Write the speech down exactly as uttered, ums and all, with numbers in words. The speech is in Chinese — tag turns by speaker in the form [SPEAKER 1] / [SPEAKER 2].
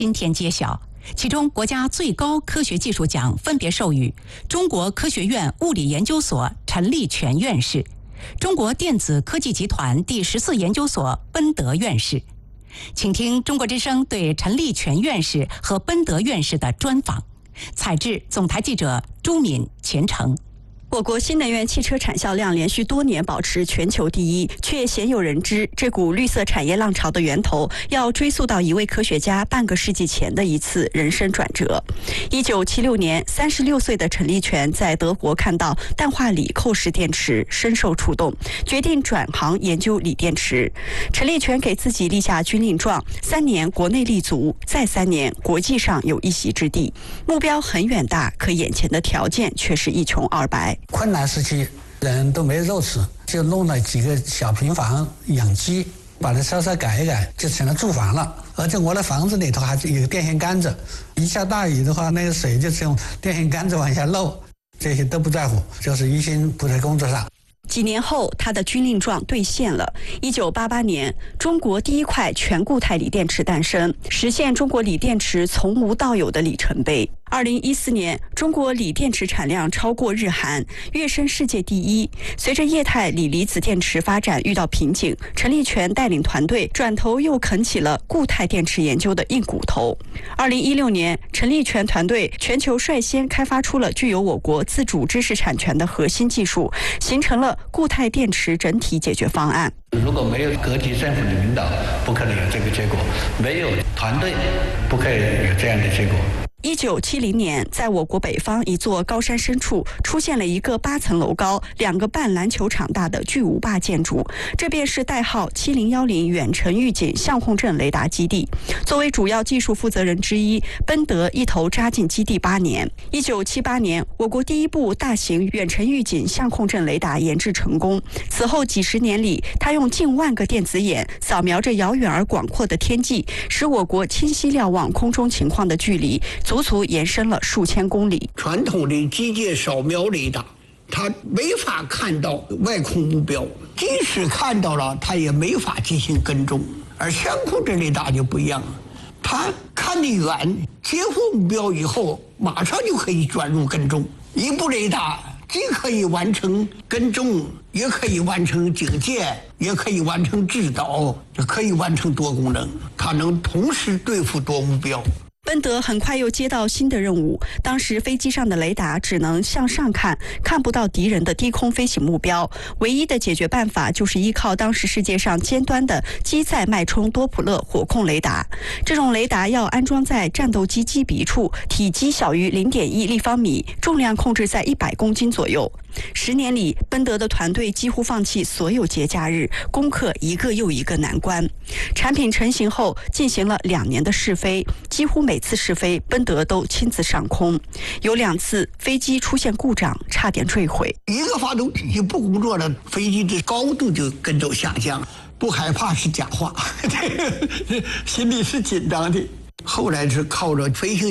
[SPEAKER 1] 今天揭晓，其中国家最高科学技术奖分别授予中国科学院物理研究所陈立全院士、中国电子科技集团第十四研究所奔德院士。请听中国之声对陈立全院士和奔德院士的专访，采制总台记者朱敏、钱程。
[SPEAKER 2] 我国新能源汽车产销量连续多年保持全球第一，却鲜有人知这股绿色产业浪潮的源头要追溯到一位科学家半个世纪前的一次人生转折。一九七六年，三十六岁的陈立全在德国看到氮化锂扣式电池，深受触动，决定转行研究锂电池。陈立全给自己立下军令状：三年国内立足，再三年国际上有一席之地。目标很远大，可眼前的条件却是一穷二白。
[SPEAKER 3] 困难时期，人都没肉吃，就弄了几个小平房养鸡，把它稍稍改一改，就成了住房了。而且我的房子里头还有电线杆子，一下大雨的话，那个水就是用电线杆子往下漏，这些都不在乎，就是一心扑在工作上。
[SPEAKER 2] 几年后，他的军令状兑现了。一九八八年，中国第一块全固态锂电池诞生，实现中国锂电池从无到有的里程碑。二零一四年，中国锂电池产量超过日韩，跃升世界第一。随着液态锂离子电池发展遇到瓶颈，陈立全带领团队转头又啃起了固态电池研究的硬骨头。二零一六年，陈立全团队全球率先开发出了具有我国自主知识产权的核心技术，形成了固态电池整体解决方案。
[SPEAKER 4] 如果没有各级政府的领导，不可能有这个结果；没有团队，不可以有这样的结果。
[SPEAKER 2] 一九七零年，在我国北方一座高山深处，出现了一个八层楼高、两个半篮球场大的巨无霸建筑，这便是代号七零一零远程预警相控阵雷达基地。作为主要技术负责人之一，奔德一头扎进基地八年。一九七八年，我国第一部大型远程预警相控阵雷达研制成功。此后几十年里，他用近万个电子眼扫描着遥远而广阔的天际，使我国清晰瞭望空中情况的距离足足延伸了数千公里。
[SPEAKER 5] 传统的机械扫描雷达，它没法看到外空目标，即使看到了，它也没法进行跟踪。而相控阵雷达就不一样了，它看得远，接获目标以后，马上就可以转入跟踪。一部雷达既可以完成跟踪，也可以完成警戒，也可以完成制导，也可以完成多功能，它能同时对付多目标。
[SPEAKER 2] 奔德很快又接到新的任务，当时飞机上的雷达只能向上看，看不到敌人的低空飞行目标，唯一的解决办法就是依靠当时世界上尖端的机载脉冲多普勒火控雷达。这种雷达要安装在战斗机机鼻处，体积小于 零点一立方米，重量控制在一百公斤左右。十年里，奔德的团队几乎放弃所有节假日，攻克一个又一个难关。产品成型后，进行了两年的试飞，几乎每次试飞，奔德都亲自上空。有两次飞机出现故障，差点坠毁。
[SPEAKER 5] 一个发动机不工作了，飞机的高度就跟着下降，不害怕是假话，心里是紧张的。后来是靠着飞行